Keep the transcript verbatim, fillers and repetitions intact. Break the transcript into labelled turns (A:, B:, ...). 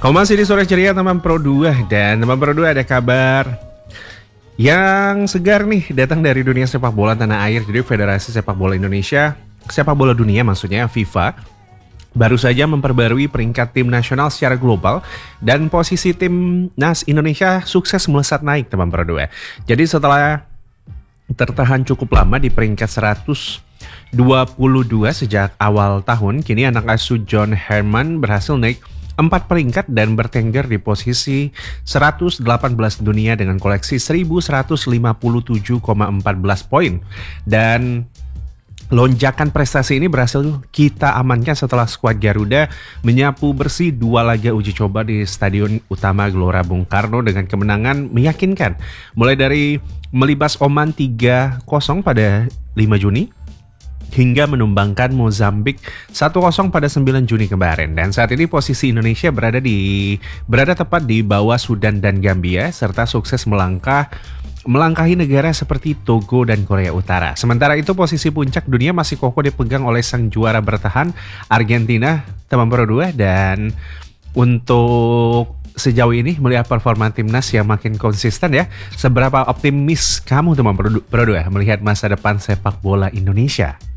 A: Masih di sore ceria teman Pro dua, dan teman Pro dua ada kabar yang segar nih datang dari dunia sepak bola tanah air. Jadi Federasi Sepak Bola Indonesia, sepak bola dunia maksudnya, FIFA, baru saja memperbarui peringkat tim nasional secara global dan posisi timnas Indonesia sukses melesat naik teman Pro dua. Jadi setelah tertahan cukup lama di peringkat seratus dua puluh dua sejak awal tahun, kini anak asuh John Herman berhasil naik empat peringkat dan bertengger di posisi seratus delapan belas dunia dengan koleksi seribu seratus lima puluh tujuh koma empat belas poin. Dan lonjakan prestasi ini berhasil kita amankan setelah skuad Garuda menyapu bersih dua laga uji coba di Stadion Utama Gelora Bung Karno dengan kemenangan meyakinkan, mulai dari melibas Oman tiga kosong pada lima Juni hingga menumbangkan Mozambik satu kosong pada sembilan Juni kemarin. Dan saat ini posisi Indonesia berada di berada tepat di bawah Sudan dan Gambia, serta sukses melangkah melangkahi negara seperti Togo dan Korea Utara. Sementara itu posisi puncak dunia masih kokoh dipegang oleh sang juara bertahan Argentina, teman Pro dua. Dan untuk sejauh ini melihat performa timnas yang makin konsisten ya, seberapa optimis kamu teman Pro dua melihat masa depan sepak bola Indonesia?